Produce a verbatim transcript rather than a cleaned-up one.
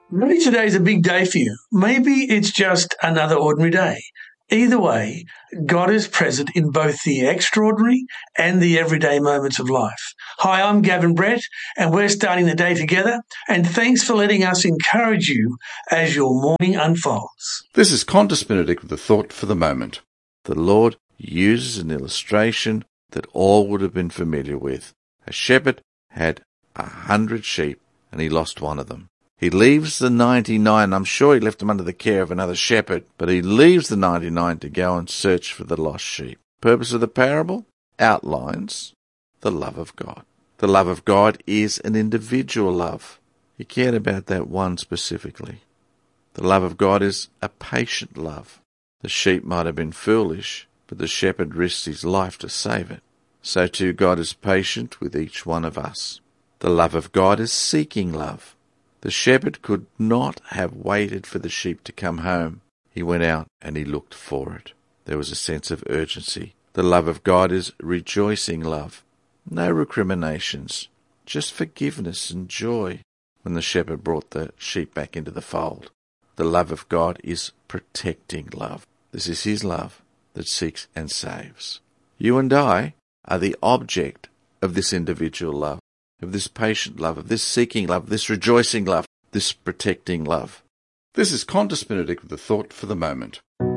Maybe today's a big day for you. Maybe it's just another ordinary day. Either way, God is present in both the extraordinary and the everyday moments of life. Hi, I'm Gavin Brett, and we're starting the day together. And thanks for letting us encourage you as your morning unfolds. This is Qantas Benedict with a thought for the moment. The Lord uses an illustration that all would have been familiar with. A shepherd had a hundred sheep, and he lost one of them. He leaves the ninety-nine. I'm sure he left them under the care of another shepherd, but he leaves the ninety-nine to go and search for the lost sheep. Purpose of the parable outlines the love of God. The love of God is an individual love. He cared about that one specifically. The love of God is a patient love. The sheep might have been foolish, but the shepherd risked his life to save it. So too God is patient with each one of us. The love of God is seeking love. The shepherd could not have waited for the sheep to come home. He went out and he looked for it. There was a sense of urgency. The love of God is rejoicing love. No recriminations, just forgiveness and joy when the shepherd brought the sheep back into the fold. The love of God is protecting love. This is his love that seeks and saves. You and I are the object of this individual love, of this patient love, of this seeking love, this rejoicing love, this protecting love. This is Qantas Benedict with a thought for the moment.